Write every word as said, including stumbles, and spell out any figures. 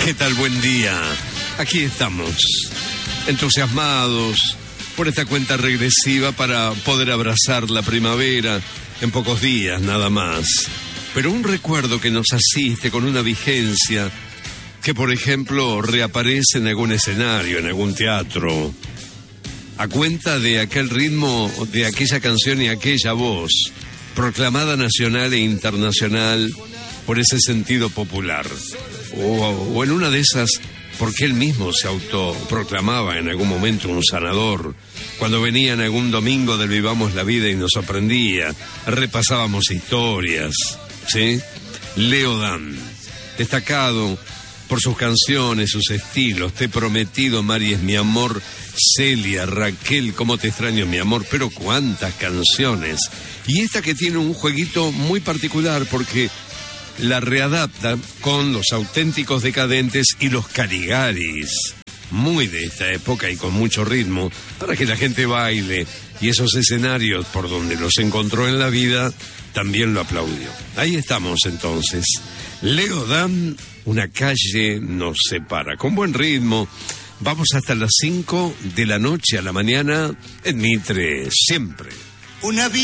¿Qué tal? Buen día. Aquí estamos, entusiasmados por esta cuenta regresiva para poder abrazar la primavera en pocos días nada más. Pero un recuerdo que nos asiste con una vigencia que, por ejemplo, reaparece en algún escenario, en algún teatro, a cuenta de aquel ritmo, de aquella canción y aquella voz, proclamada nacional e internacional por ese sentido popular. O, o en una de esas, porque él mismo se autoproclamaba en algún momento un sanador. Cuando venía en algún domingo del Vivamos la Vida y nos sorprendía, repasábamos historias, ¿sí? Leo Dan, destacado por sus canciones, sus estilos. Te he prometido, Mari es mi amor. Celia, Raquel, cómo te extraño, mi amor. Pero cuántas canciones. Y esta que tiene un jueguito muy particular porque la readapta con los Auténticos Decadentes y los Caligaris, muy de esta época y con mucho ritmo, para que la gente baile, y esos escenarios por donde los encontró en la vida también lo aplaudió. Ahí estamos entonces. Leo Dan, Una calle nos separa, con buen ritmo. Vamos hasta las cinco de la noche a la mañana en Mitre, siempre. Una